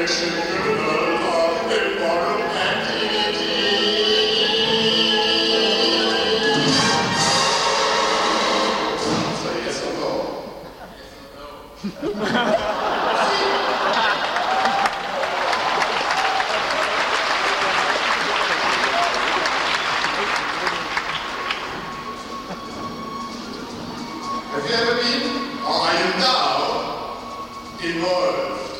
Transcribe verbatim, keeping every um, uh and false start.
Have you ever been, or are you now, in love?